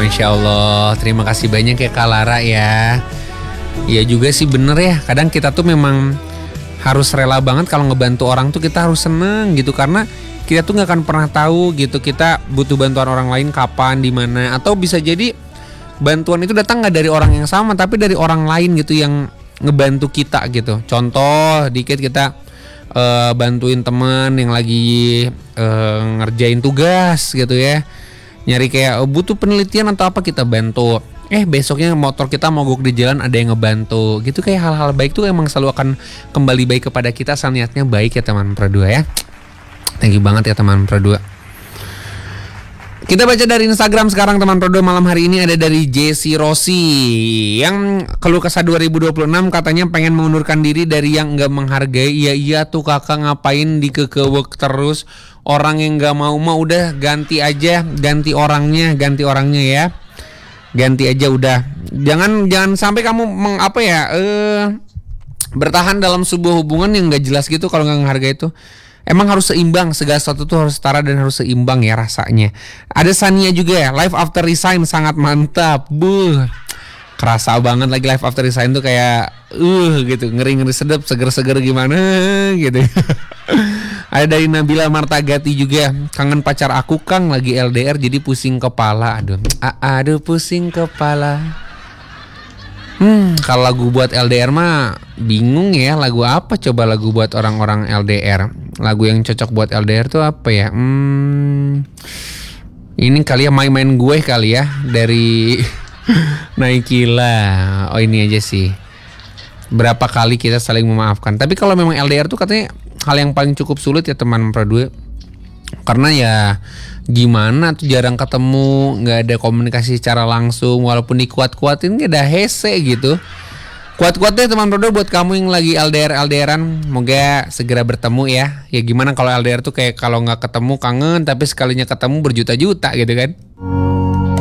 Masya Allah, terima kasih banyak ya Kak Lara ya. Iya juga sih bener ya, kadang kita tuh memang harus rela banget kalau ngebantu orang tuh kita harus seneng gitu. Karena kita tuh gak akan pernah tahu gitu kita butuh bantuan orang lain kapan, di mana. Atau bisa jadi bantuan itu datang gak dari orang yang sama, tapi dari orang lain gitu yang ngebantu kita gitu. Contoh dikit, kita bantuin teman yang lagi ngerjain tugas gitu ya, nyari kayak butuh penelitian atau apa, kita bantu. Besoknya motor kita mogok di jalan, ada yang ngebantu gitu. Kayak hal-hal baik tuh emang selalu akan kembali baik kepada kita asal niatnya baik ya teman Pro 2 ya. Thank you banget ya teman Pro 2. Kita baca dari Instagram sekarang teman Pro 2. Malam hari ini ada dari Jesse Rossi yang keluh kesah 2026, katanya pengen mengundurkan diri dari yang gak menghargai. Iya tuh kakak, ngapain dikekewek terus. Orang yang gak mau udah ganti aja, ganti orangnya ya. Ganti aja udah. Jangan sampai kamu bertahan dalam sebuah hubungan yang gak jelas gitu kalau gak menghargai itu. Emang harus seimbang, segala sesuatu tuh harus setara dan harus seimbang ya rasanya. Ada Sania juga ya, life after resign sangat mantap. Kerasa banget lagi life after resign tuh kayak gitu, ngeri-ngeri sedap, seger-seger gimana gitu. Ada dari Nabila Martagati juga, kangen pacar aku Kang, lagi LDR jadi pusing kepala. Aduh pusing kepala. Kalau lagu buat LDR mah bingung ya, lagu apa coba lagu buat orang-orang LDR? Lagu yang cocok buat LDR tuh apa ya? Ini kali ya, main-main gue kali ya, dari Naikila. Oh ini aja sih, berapa kali kita saling memaafkan. Tapi kalau memang LDR tuh katanya hal yang paling cukup sulit ya teman Pro 2. Karena ya gimana tuh, jarang ketemu, gak ada komunikasi secara langsung. Walaupun dikuat-kuatin gak ada hese gitu. Kuat-kuat deh teman Pro 2 buat kamu yang lagi LDR-LDRan. Moga segera bertemu ya. Ya gimana kalau LDR tuh kayak kalau gak ketemu kangen, tapi sekalinya ketemu berjuta-juta gitu kan.